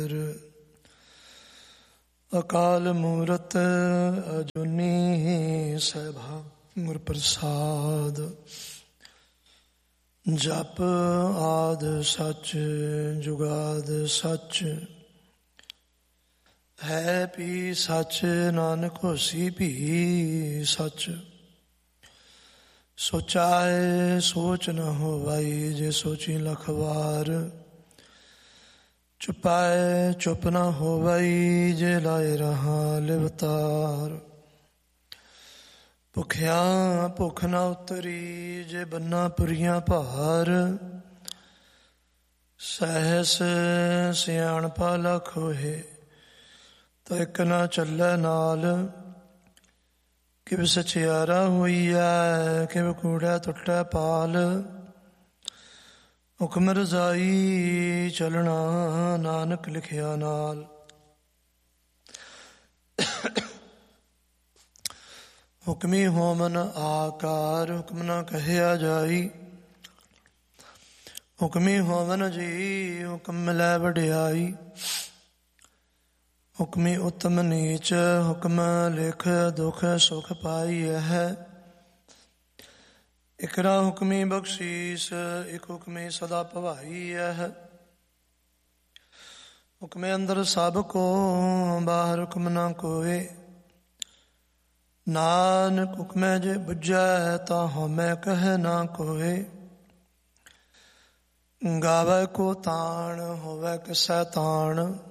ਅਕਾਲ ਮੂਰਤ ਅਜੂਨੀ ਸੈਭਾ ਗੁਰ ਪ੍ਰਸਾਦ। ਜਪ ਆਦ ਸੱਚ ਜੁਗਾਦ ਸੱਚ, ਹੈ ਵੀ ਸੱਚ ਨਾਨਕ ਹੋਸੀ ਵੀ ਸੱਚ। ਸੋਚਾਏ ਸੋਚ ਨ ਹੋਵਾਈ, ਜੇ ਸੋਚੀ ਲਖ ਵਾਰ। ਚੁਪਾਏ ਚੁੱਪ ਨ ਹੋਵਈ, ਜੇ ਲਾਏ ਰਹਾ ਲਿਵਤਾਰ। ਭੁਖਿਆ ਭੁੱਖ ਨ ਉਤਰੀ, ਜੇ ਬੰਨਾ ਪੁਰੀਆਂ ਭਾਰ। ਸਹਿਸ ਸਿਆਣਪਾ ਲਖ ਹੋਏ, ਤਾਂ ਇੱਕ ਨਾ ਚੱਲੇ ਨਾਲ। ਕਿਵ ਸਚਿਆਰਾ ਹੋਈਐ, ਕਿਵ ਕੂੜੈ ਟੁੱਟੈ ਪਾਲ। ਹੁਕਮ ਰਜ਼ਾਈ ਚਲਣਾ, ਨਾਨਕ ਲਿਖਿਆ ਨਾਲ। ਹੁਕਮੀ ਹੋਮਨ ਆਕਾਰ, ਹੁਕਮ ਨਾ ਕਹਿਆ ਜਾਈ। ਹੁਕਮੀ ਹੋਵਨ ਜੀ, ਹੁਕਮ ਮਿਲੈ ਵਡਿਆਈ। ਹੁਕਮੀ ਉਤਮ ਨੀਚ, ਹੁਕਮ ਲਿਖ ਦੁਖ ਸੁਖ ਪਾਈਐ। ਇਕਰਾ ਹੁਕਮੀ ਬਖਸ਼ੀਸ, ਇਕ ਹੁਕਮੀ ਸਦਾ ਭਵਾਈਐ। ਹੁਕਮੇ ਅੰਦਰ ਸਭ ਕੋ, ਬਾਹਰ ਹੁਕਮ ਨਾ ਕੋਏ। ਨਾਨਕ ਹੁਕਮੈ ਜੇ ਬੁਝੈ, ਤਾਂ ਹਉਮੈ ਕਹਿ ਨਾ ਕੋਏ। ਗਾਵੈ ਕੋ ਤਾਣ, ਹੋਵੈ ਕਿਸੈ ਤਾਣ।